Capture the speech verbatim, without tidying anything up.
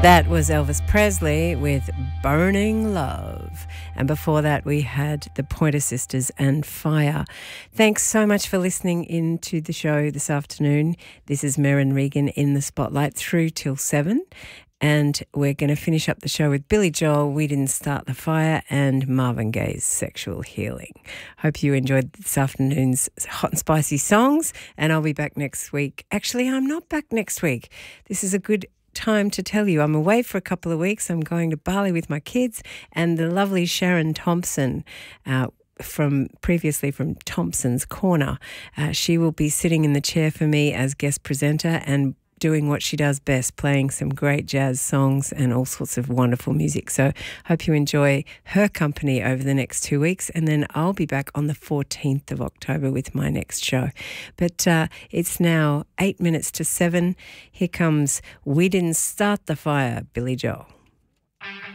That was Elvis Presley with Burning Love. And before that, we had the Pointer Sisters and Fire. Thanks so much for listening in to the show this afternoon. This is Merryn Regan in the Spotlight through till seven. And we're going to finish up the show with Billy Joel, We Didn't Start the Fire, and Marvin Gaye's Sexual Healing. Hope you enjoyed this afternoon's hot and spicy songs, and I'll be back next week. Actually, I'm not back next week. This is a good time to tell you I'm away for a couple of weeks. I'm going to Bali with my kids, and the lovely Sharon Thompson uh, from previously from Thompson's Corner. Uh, she will be sitting in the chair for me as guest presenter and doing what she does best, playing some great jazz songs and all sorts of wonderful music. So hope you enjoy her company over the next two weeks. And then I'll be back on the fourteenth of October with my next show. But uh, it's now eight minutes to seven. Here comes We Didn't Start the Fire, Billy Joel.